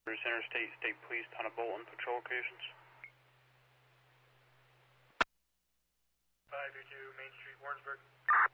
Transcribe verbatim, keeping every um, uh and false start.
Interstate State Police, Town of Bolton, patrol locations. five two Main Street, Warrensburg.